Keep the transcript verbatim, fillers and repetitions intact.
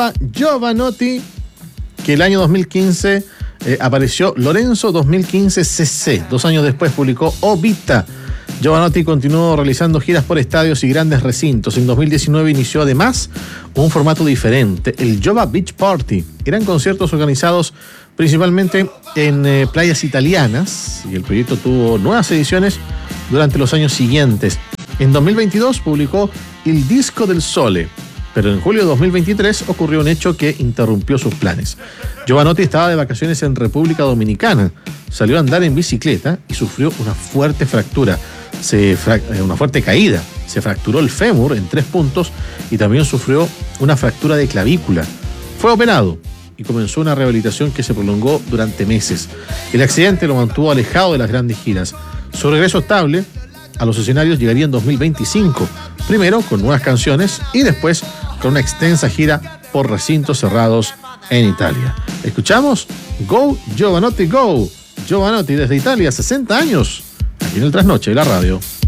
Jovanotti, que el año dos mil quince eh, apareció Lorenzo dos mil quince C C. Dos años después publicó O Vita. Jovanotti continuó realizando giras por estadios y grandes recintos. En dos mil diecinueve inició además un formato diferente, el Jova Beach Party. Eran conciertos organizados principalmente en eh, playas italianas, y el proyecto tuvo nuevas ediciones durante los años siguientes. En dos mil veintidós publicó Il Disco del Sole, pero en julio de dos mil veintitrés ocurrió un hecho que interrumpió sus planes. Jovanotti estaba de vacaciones en República Dominicana, salió a andar en bicicleta y sufrió una fuerte fractura, se fra- una fuerte caída. Se fracturó el fémur en tres puntos y también sufrió una fractura de clavícula. Fue operado y comenzó una rehabilitación que se prolongó durante meses. El accidente lo mantuvo alejado de las grandes giras. Su regreso estable a los escenarios llegaría en dos mil veinticinco, primero con nuevas canciones y después con una extensa gira por recintos cerrados en Italia. Escuchamos Go Jovanotti Go. Jovanotti desde Italia, sesenta años, aquí en el Trasnoche de la radio.